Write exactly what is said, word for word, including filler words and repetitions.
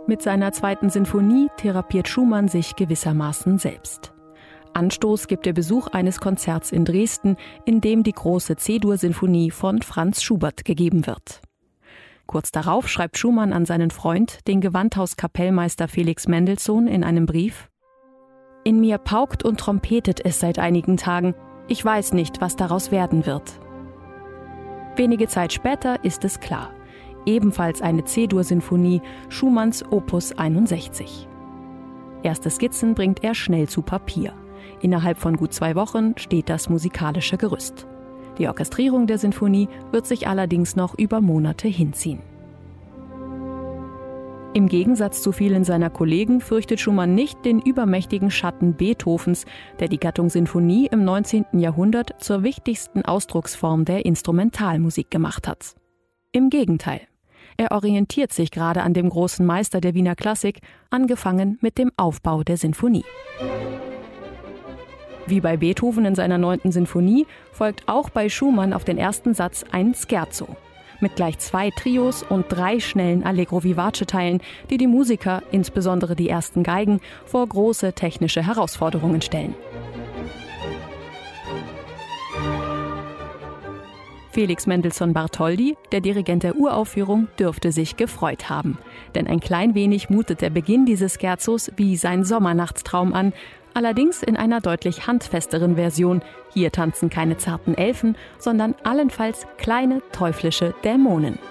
Mit seiner zweiten Sinfonie therapiert Schumann sich gewissermaßen selbst. Anstoß gibt der Besuch eines Konzerts in Dresden, in dem die große C-Dur-Sinfonie von Franz Schubert gegeben wird. Kurz darauf schreibt Schumann an seinen Freund, den Gewandhauskapellmeister Felix Mendelssohn, in einem Brief: »In mir paukt und trompetet es seit einigen Tagen. Ich weiß nicht, was daraus werden wird.« Wenige Zeit später ist es klar. Ebenfalls eine C-Dur-Sinfonie, Schumanns Opus einundsechzig. Erste Skizzen bringt er schnell zu Papier. Innerhalb von gut zwei Wochen steht das musikalische Gerüst. Die Orchestrierung der Sinfonie wird sich allerdings noch über Monate hinziehen. Im Gegensatz zu vielen seiner Kollegen fürchtet Schumann nicht den übermächtigen Schatten Beethovens, der die Gattung Sinfonie im neunzehnten Jahrhundert zur wichtigsten Ausdrucksform der Instrumentalmusik gemacht hat. Im Gegenteil. Er orientiert sich gerade an dem großen Meister der Wiener Klassik, angefangen mit dem Aufbau der Sinfonie. Wie bei Beethoven in seiner neunten Sinfonie folgt auch bei Schumann auf den ersten Satz ein Scherzo. Mit gleich zwei Trios und drei schnellen Allegro vivace-Teilen, die die Musiker, insbesondere die ersten Geigen, vor große technische Herausforderungen stellen. Felix Mendelssohn Bartholdy, der Dirigent der Uraufführung, dürfte sich gefreut haben. Denn ein klein wenig mutet der Beginn dieses Scherzos wie sein Sommernachtstraum an, allerdings in einer deutlich handfesteren Version. Hier tanzen keine zarten Elfen, sondern allenfalls kleine teuflische Dämonen.